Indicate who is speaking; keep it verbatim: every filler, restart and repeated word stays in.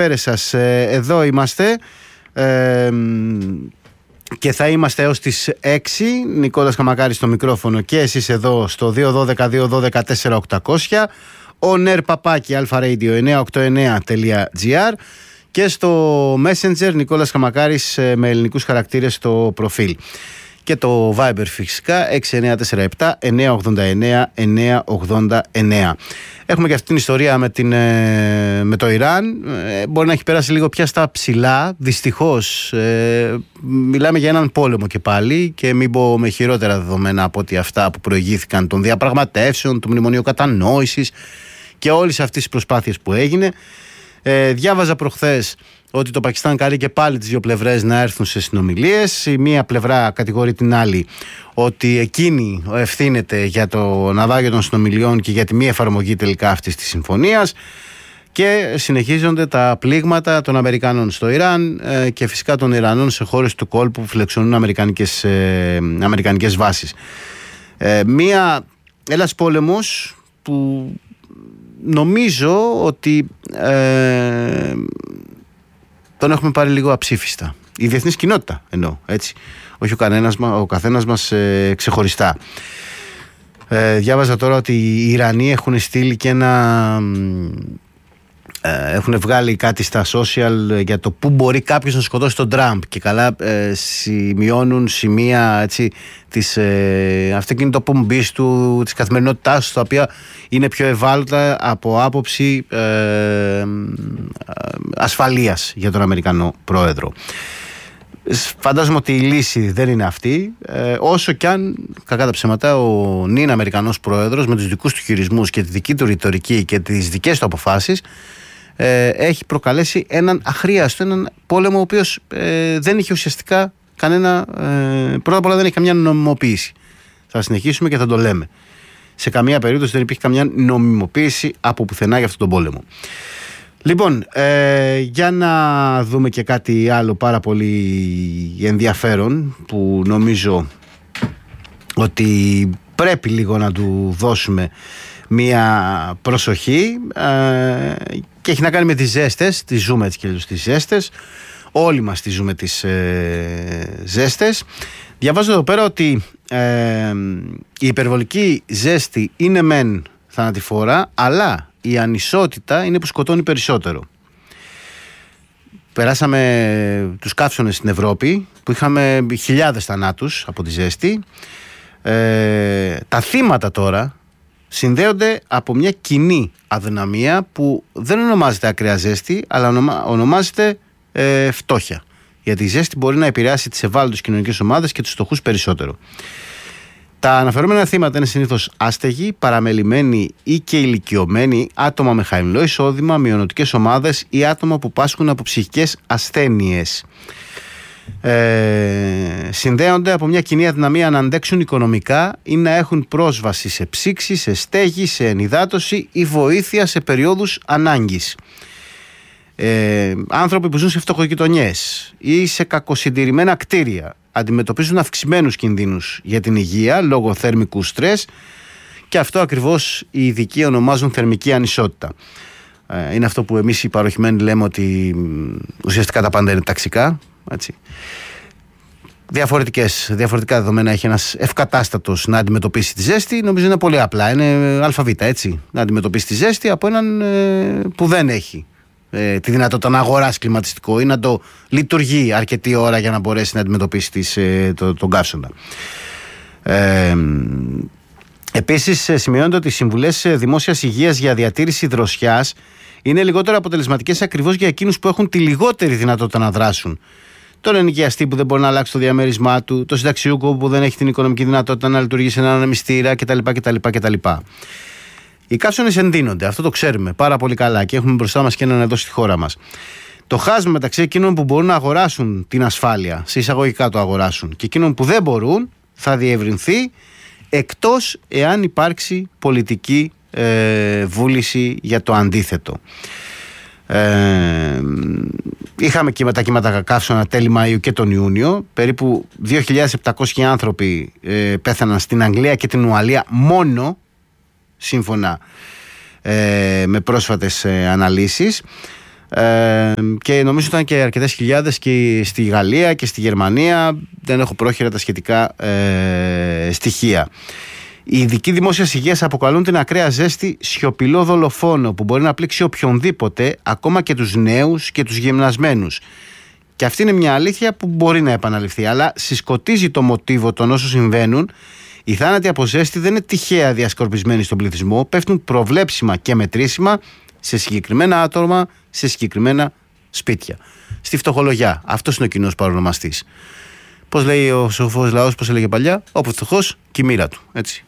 Speaker 1: καλησπέρες σας. Ε, εδώ είμαστε ε, και θα είμαστε έως τις έξι. Νικόλας Καμακάρης στο μικρόφωνο και εσείς εδώ στο δύο ένα δύο δύο ένα δύο τέσσερα οκτακόσια, on air παπάκι alfaradio εννιακόσια ογδόντα εννέα τελεία τζι άρ και στο Messenger Νικόλας Καμακάρης με ελληνικούς χαρακτήρες στο προφίλ. Και το Viber φυσικά έξι εννιά τέσσερα επτά εννιακόσια ογδόντα εννέα εννιακόσια ογδόντα εννέα. Έχουμε και αυτή την ιστορία με, την, με το Ιράν. Ε, μπορεί να έχει περάσει λίγο πια στα ψηλά. Δυστυχώς ε, μιλάμε για έναν πόλεμο και πάλι, και μην πω με χειρότερα δεδομένα από ότι αυτά που προηγήθηκαν των διαπραγματεύσεων, του Μνημονίου Κατανόησης και όλες αυτές τις προσπάθειες που έγινε. Ε, διάβαζα προχθές ότι το Πακιστάν καλεί και πάλι τις δύο πλευρές να έρθουν σε συνομιλίες. Η μία πλευρά κατηγορεί την άλλη ότι εκείνη ευθύνεται για το ναυάγιο των συνομιλιών και για τη μη εφαρμογή τελικά αυτής της συμφωνίας. Και συνεχίζονται τα πλήγματα των Αμερικανών στο Ιράν ε, και φυσικά των Ιρανών σε χώρες του κόλπου που φιλοξενούν αμερικανικές, ε, αμερικανικές βάσεις. Ε, μία, ένας πόλεμος που νομίζω ότι ε, τον έχουμε πάρει λίγο αψήφιστα. Η διεθνής κοινότητα εννοώ, έτσι. Όχι ο, κανένας, ο καθένας μας ε, ξεχωριστά. Ε, διάβαζα τώρα ότι οι Ιρανοί έχουν στείλει και ένα... Ε, έχουν βγάλει κάτι στα social για το πού μπορεί κάποιος να σκοτώσει τον Τραμπ, και καλά ε, σημειώνουν σημεία, έτσι, της, ε, αυτοκίνητο πομπής του, της καθημερινότητάς του, τα οποία είναι πιο ευάλωτα από άποψη ε, ε, ασφαλείας για τον Αμερικανό πρόεδρο. Φαντάζομαι ότι η λύση δεν είναι αυτή, ε, όσο κι αν κακά τα ψέματα ο νυν Αμερικανός πρόεδρος με τους δικούς του χειρισμούς και τη δική του ρητορική και τις δικές του αποφάσεις ε, έχει προκαλέσει έναν αχρίαστο, έναν πόλεμο ο οποίος ε, δεν είχε ουσιαστικά κανένα, ε, πρώτα απ' όλα δεν έχει καμιά νομιμοποίηση. Θα συνεχίσουμε και θα το λέμε. Σε καμία περίπτωση δεν υπήρχε καμιά νομιμοποίηση από πουθενά για αυτόν τον πόλεμο. Λοιπόν, ε, για να δούμε και κάτι άλλο πάρα πολύ ενδιαφέρον που νομίζω ότι πρέπει λίγο να του δώσουμε μία προσοχή, ε, και έχει να κάνει με τις ζέστες. Τις ζούμε έτσι και τις ζέστες. Όλοι μας τις ζούμε τις ε, ζέστες. Διαβάζω εδώ πέρα ότι ε, η υπερβολική ζέστη είναι μεν θανατηφόρα, αλλά η ανισότητα είναι που σκοτώνει περισσότερο. Περάσαμε τους καύσονες στην Ευρώπη που είχαμε χιλιάδες θανάτους από τη ζέστη. Ε, τα θύματα τώρα συνδέονται από μια κοινή αδυναμία που δεν ονομάζεται ακραία ζέστη, αλλά ονομα, ονομάζεται ε, φτώχεια. Γιατί η ζέστη μπορεί να επηρεάσει τις ευάλωτες κοινωνικές ομάδες και τους φτωχούς περισσότερο. Τα αναφερόμενα θύματα είναι συνήθως άστεγοι, παραμελημένοι ή και ηλικιωμένοι, άτομα με χαμηλό εισόδημα, μειονοτικές ομάδες ή άτομα που πάσχουν από ψυχικές ασθένειες. Ε, συνδέονται από μια κοινή αδυναμία να αντέξουν οικονομικά ή να έχουν πρόσβαση σε ψήξη, σε στέγη, σε ενυδάτωση ή βοήθεια σε περιόδους ανάγκης. Ε, άνθρωποι που ζουν σε φτωχογειτονιές ή σε κακοσυντηρημένα κτίρια αντιμετωπίζουν αυξημένους κινδύνους για την υγεία λόγω θερμικού στρες, και αυτό ακριβώς οι ειδικοί ονομάζουν θερμική ανισότητα. Ε, είναι αυτό που εμείς οι παροχημένοι λέμε ότι ουσιαστικά τα πάντα είναι ταξικά, έτσι. Διαφορετικές, διαφορετικά δεδομένα έχει ένας ευκατάστατος να αντιμετωπίσει τη ζέστη. Νομίζω είναι πολύ απλά, είναι αλφαβήτα, έτσι, να αντιμετωπίσει τη ζέστη από έναν ε, που δεν έχει ε, τη δυνατότητα να αγοράσει κλιματιστικό ή να το λειτουργεί αρκετή ώρα για να μπορέσει να αντιμετωπίσει τις, ε, το, τον καύσωνα. Ε, Επίσης, σημειώνεται ότι οι συμβουλές δημόσιας υγείας για διατήρηση δροσιάς είναι λιγότερο αποτελεσματικές ακριβώς για εκείνους που έχουν τη λιγότερη δυνατότητα να δράσουν. Τον ενοικιαστή που δεν μπορεί να αλλάξει το διαμέρισμά του, το συνταξιούχο που δεν έχει την οικονομική δυνατότητα να λειτουργήσει σε έναν ανεμιστήρα κτλ. κτλ, κτλ. Οι καύσωνες εντείνονται, αυτό το ξέρουμε πάρα πολύ καλά και έχουμε μπροστά μας και έναν εδώ στη χώρα μας. Το χάσμα μεταξύ εκείνων που μπορούν να αγοράσουν την ασφάλεια, σε εισαγωγικά το αγοράσουν, και εκείνων που δεν μπορούν, θα διευρυνθεί, εκτός εάν υπάρξει πολιτική ε, βούληση για το αντίθετο. Ε, είχαμε και τα κύματα καύσωνα τέλη Μαΐου και τον Ιούνιο. Περίπου δύο χιλιάδες επτακόσιοι άνθρωποι ε, πέθαναν στην Αγγλία και την Ουαλία μόνο, σύμφωνα ε, με πρόσφατες ε, αναλύσεις. Ε, και νομίζω ήταν και αρκετές χιλιάδες και στη Γαλλία και στη Γερμανία. Δεν έχω πρόχειρα τα σχετικά ε, στοιχεία. Οι ειδικοί δημόσιας υγείας αποκαλούν την ακραία ζέστη σιωπηλό δολοφόνο που μπορεί να πλήξει οποιονδήποτε, ακόμα και τους νέους και τους γυμνασμένους. Και αυτή είναι μια αλήθεια που μπορεί να επαναληφθεί, αλλά συσκοτίζει το μοτίβο των όσων συμβαίνουν. Οι θάνατοι από ζέστη δεν είναι τυχαία διασκορπισμένοι στον πληθυσμό, πέφτουν προβλέψιμα και μετρήσιμα σε συγκεκριμένα άτομα, σε συγκεκριμένα σπίτια. Στη φτωχολογιά. Αυτός είναι ο κοινός παρονομαστής. Πώς λέει ο σοφός λαός, πώς έλεγε παλιά, όπου φτωχός και η μοίρα του. Έτσι.